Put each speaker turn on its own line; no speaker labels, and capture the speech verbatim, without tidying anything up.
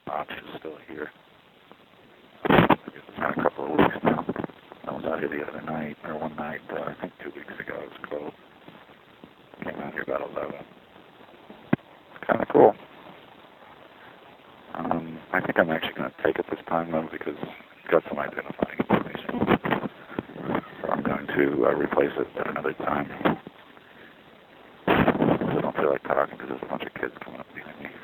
Notch is still here. I guess it's been a couple of weeks now. I was out here the other night, or one night, uh, I think two weeks ago. It was cold. Came out here about eleven. It's kind of cool. Um, I think I'm actually going to take it this time, though, because it's got some identifying information. So I'm going to uh, replace it at another time. I don't feel like talking because there's a bunch of kids coming up behind me.